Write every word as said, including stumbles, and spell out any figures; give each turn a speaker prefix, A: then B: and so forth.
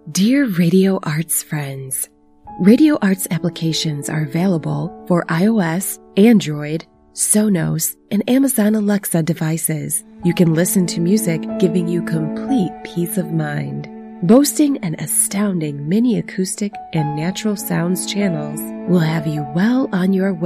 A: Dear Radio Arts friends, Radio Arts applications are available for iOS, Android, Sonos, and Amazon Alexa devices. You can listen to music, giving you complete peace of mind. Boasting an astounding mini acoustic and natural sounds channels will have you well on your way